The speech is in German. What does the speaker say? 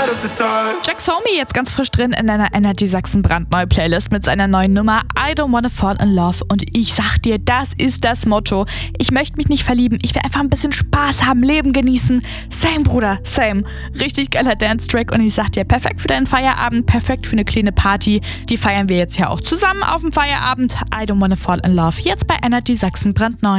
Jack Somi jetzt ganz frisch drin in einer Energy Sachsen brandneue Playlist mit seiner neuen Nummer I Don't Wanna Fall in Love. Und ich sag dir, das ist das Motto. Ich möchte mich nicht verlieben, ich will einfach ein bisschen Spaß haben, Leben genießen. Same, Bruder, same. Richtig geiler Dance-Track und ich sag dir, perfekt für deinen Feierabend, perfekt für eine kleine Party. Die feiern wir jetzt ja auch zusammen auf dem Feierabend. I Don't Wanna Fall in Love, jetzt bei Energy Sachsen brandneu.